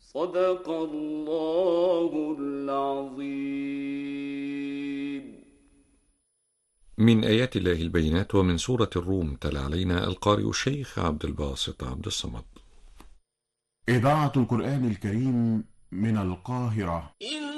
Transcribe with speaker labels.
Speaker 1: صدق الله العظيم.
Speaker 2: من آيات الله البينات ومن سورة الروم تلا علينا القارئ الشيخ عبد الباسط عبد الصمد.
Speaker 3: إذاعة القرآن الكريم من القاهرة.